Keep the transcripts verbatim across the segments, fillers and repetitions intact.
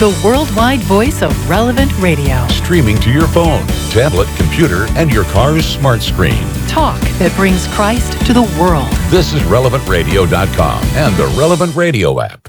the worldwide voice of Relevant Radio. Streaming to your phone, tablet, computer, and your car's smart screen. Talk that brings Christ to the world. This is relevant radio dot com and the Relevant Radio app.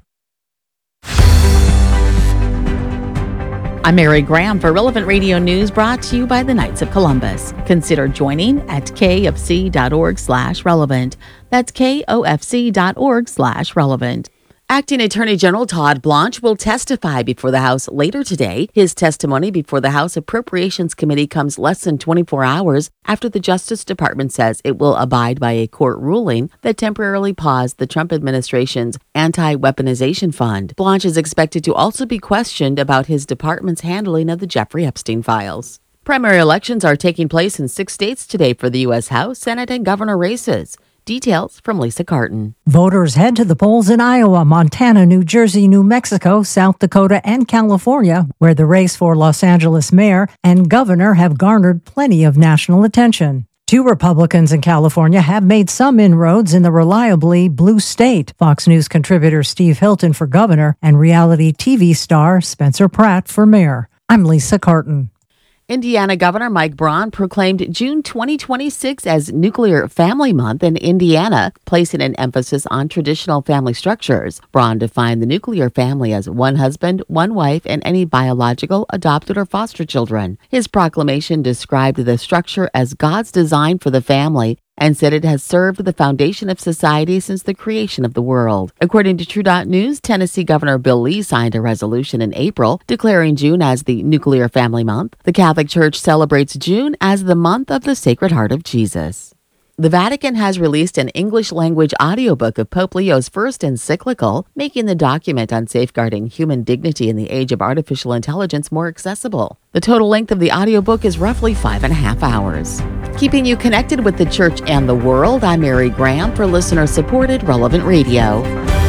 I'm Mary Graham for Relevant Radio News, brought to you by the Knights of Columbus. Consider joining at kofc.org slash relevant. That's kofc.org slash relevant. Acting Attorney General Todd Blanche will testify before the House later today. His testimony before the House Appropriations Committee comes less than twenty-four hours after the Justice Department says it will abide by a court ruling that temporarily paused the Trump administration's anti-weaponization fund. Blanche is expected to also be questioned about his department's handling of the Jeffrey Epstein files. Primary elections are taking place in six states today for the U S House, Senate, and governor races. Details from Lisa Carton. Voters head to the polls in Iowa, Montana, New Jersey, New Mexico, South Dakota, and California, where the race for Los Angeles mayor and governor have garnered plenty of national attention. Two Republicans in California have made some inroads in the reliably blue state. Fox News contributor Steve Hilton for governor and reality T V star Spencer Pratt for mayor. I'm Lisa Carton. Indiana Governor Mike Braun proclaimed June twenty twenty-six as Nuclear Family Month in Indiana, placing an emphasis on traditional family structures. Braun defined the nuclear family as one husband, one wife, and any biological, adopted, or foster children. His proclamation described the structure as God's design for the family and said it has served the foundation of society since the creation of the world. According to True dot News, Tennessee Governor Bill Lee signed a resolution in April declaring June as the Nuclear Family Month. The Catholic Church celebrates June as the month of the Sacred Heart of Jesus. The Vatican has released an English-language audiobook of Pope Leo's first encyclical, making the document on safeguarding human dignity in the age of artificial intelligence more accessible. The total length of the audiobook is roughly five and a half hours. Keeping you connected with the church and the world, I'm Mary Graham for listener-supported Relevant Radio.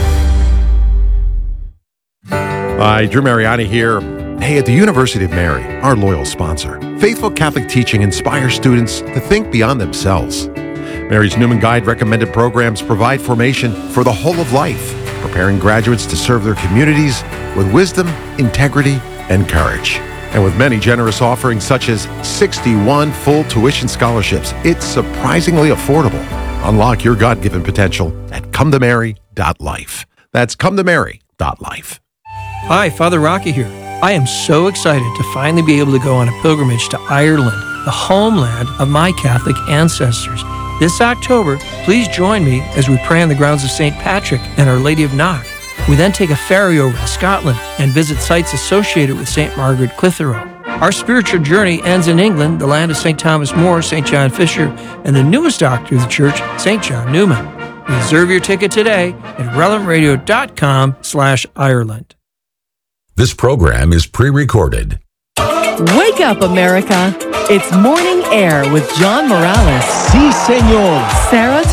Hi, Drew Mariani here. Hey, at the University of Mary, our loyal sponsor, faithful Catholic teaching inspires students to think beyond themselves. Mary's Newman Guide recommended programs provide formation for the whole of life, preparing graduates to serve their communities with wisdom, integrity, and courage. And with many generous offerings such as sixty-one full tuition scholarships, it's surprisingly affordable. Unlock your God-given potential at come to mary dot life. That's come to mary dot life. Hi, Father Rocky here. I am so excited to finally be able to go on a pilgrimage to Ireland, the homeland of my Catholic ancestors. This October, please join me as we pray on the grounds of Saint Patrick and Our Lady of Knock. We then take a ferry over to Scotland and visit sites associated with Saint Margaret Clitheroe. Our spiritual journey ends in England, the land of Saint Thomas More, Saint John Fisher, and the newest doctor of the church, Saint John Newman. Reserve your ticket today at relevant radio dot com slash Ireland. This program is pre-recorded. Wake up, America. It's Morning Air with John Morales. Sí, señor. Sarah